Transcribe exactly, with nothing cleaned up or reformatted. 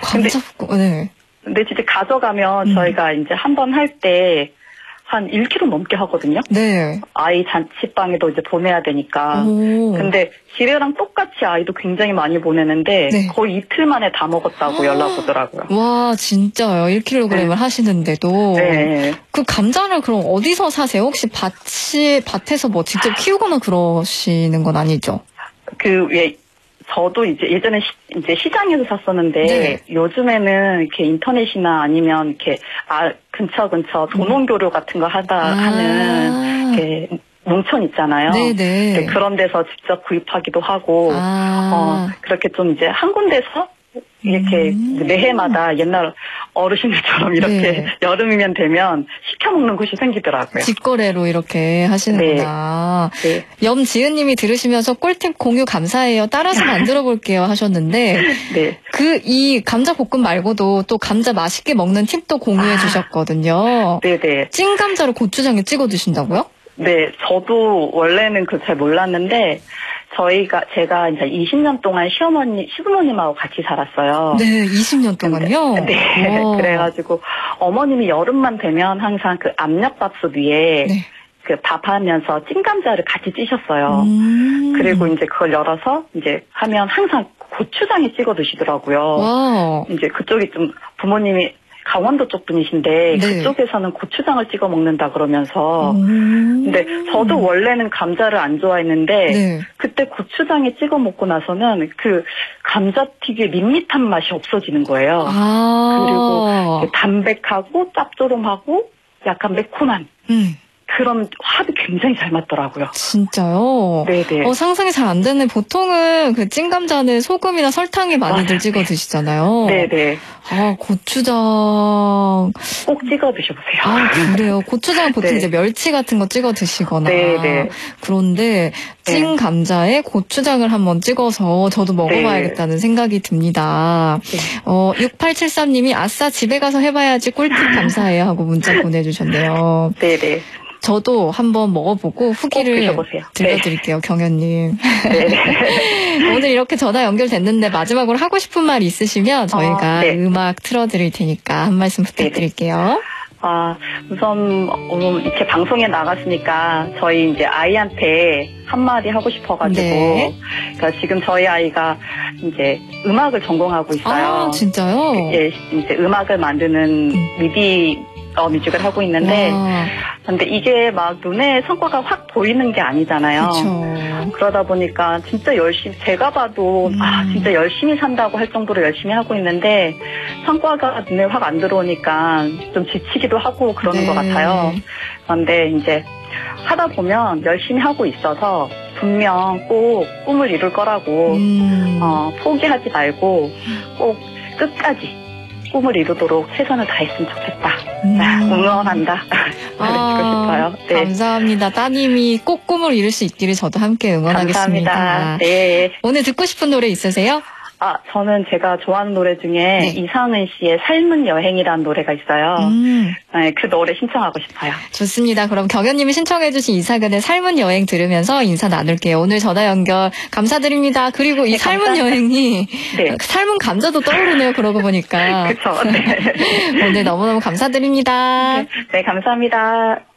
감자볶음, 네. 근데 진짜 가져가면 음. 저희가 이제 한 번 할 때 한 일 킬로그램 넘게 하거든요. 네. 아이 잔치방에도 이제 보내야 되니까. 오. 근데 집에랑 똑같이 아이도 굉장히 많이 보내는데 네. 거의 이틀 만에 다 먹었다고 아. 연락 오더라고요. 와, 진짜요? 일 킬로그램을 네. 하시는데도. 네. 그 감자를 그럼 어디서 사세요? 혹시 밭이, 밭에서 뭐 직접 키우거나 그러시는 건 아니죠? 그, 예. 저도 이제 예전에 시, 이제 시장에서 샀었는데 네. 요즘에는 이렇게 인터넷이나 아니면 이렇게 아 근처 근처 도농교류 같은 거 하다 아. 하는 이렇게 농촌 있잖아요. 네네. 네, 그런 데서 직접 구입하기도 하고 아. 어, 그렇게 좀 이제 한 군데서 이렇게 음. 매해마다 옛날 어르신들처럼 이렇게 네. 여름이면 되면 시켜먹는 곳이 생기더라고요. 직거래로 이렇게 하시는구나. 네. 네. 염지은님이 들으시면서 꿀팁 공유 감사해요. 따라서 만들어 볼게요 하셨는데 네. 그 이 감자 볶음 말고도 또 감자 맛있게 먹는 팁도 공유해 아. 주셨거든요. 네네. 찐 감자를 고추장에 찍어 드신다고요? 네, 저도 원래는 그 잘 몰랐는데 저희가 제가 이제 이십 년 동안 시어머니 시부모님하고 같이 살았어요. 네, 이십 년 동안요. 근데, 네, 오. 그래가지고 어머님이 여름만 되면 항상 그 압력밥솥 위에 네. 그 밥하면서 찐감자를 같이 찌셨어요. 음. 그리고 이제 그걸 열어서 이제 하면 항상 고추장에 찍어 드시더라고요. 와. 이제 그쪽이 좀 부모님이 강원도 쪽 분이신데 네. 그쪽에서는 고추장을 찍어 먹는다 그러면서 음. 근데 저도 원래는 감자를 안 좋아했는데 네. 그때 고추장에 찍어 먹고 나서는 그 감자튀기의 밋밋한 맛이 없어지는 거예요. 아. 그리고 담백하고 짭조름하고 약간 매콤한 음. 그런 합이 굉장히 잘 맞더라고요. 진짜요? 네네. 어, 상상이 잘 안 되네. 보통은 그 찐감자는 소금이나 설탕에 많이들 찍어 드시잖아요. 네네. 아, 고추장. 꼭 찍어 드셔보세요. 아, 그래요? 고추장 보통 네. 이제 멸치 같은 거 찍어 드시거나. 네네. 그런데 찐 감자에 고추장을 한번 찍어서 저도 먹어봐야겠다는 네. 생각이 듭니다. 네. 어, 육팔칠삼님이 아싸 집에 가서 해봐야지 꿀팁 감사해요 하고 문자 보내주셨네요. 네네. 저도 한번 먹어보고 후기를 들려드릴게요, 네. 경연님. 네. 오늘 이렇게 전화 연결됐는데 마지막으로 하고 싶은 말 있으시면 저희가 어, 네. 음악 틀어드릴 테니까 한 말씀 부탁드릴게요. 네. 아, 우선 오늘 이렇게 방송에 나갔으니까 저희 이제 아이한테 한마디 하고 싶어가지고 네. 그러니까 지금 저희 아이가 이제 음악을 전공하고 있어요. 아, 진짜요? 예, 이제 음악을 만드는 미디 어, 뮤직을 하고 있는데 와. 근데 이게 막 눈에 성과가 확 보이는 게 아니잖아요. 그쵸. 그러다 보니까 진짜 열심히 제가 봐도 음. 아 진짜 열심히 산다고 할 정도로 열심히 하고 있는데 성과가 눈에 확 안 들어오니까 좀 지치기도 하고 그러는 네. 것 같아요. 그런데 이제 하다 보면 열심히 하고 있어서 분명 꼭 꿈을 이룰 거라고 음. 어, 포기하지 말고 꼭 끝까지 꿈을 이루도록 최선을 다했으면 좋겠다. 음. 응원한다. 말해주고 싶어요. 네. 감사합니다. 따님이 꼭 꿈을 이룰 수 있기를 저도 함께 응원하겠습니다. 감사합니다. 네. 오늘 듣고 싶은 노래 있으세요? 아, 저는 제가 좋아하는 노래 중에 네. 이상은 씨의 삶은 여행이라는 노래가 있어요. 음. 네, 그 노래 신청하고 싶어요. 좋습니다. 그럼 경연님이 신청해주신 이사근의 삶은 여행 들으면서 인사 나눌게요. 오늘 전화 연결 감사드립니다. 그리고 이 네, 삶은 감사합니다. 여행이 네. 삶은 감자도 떠오르네요. 그러고 보니까. 그렇죠. 네. 오늘 너무너무 감사드립니다. 네, 네 감사합니다.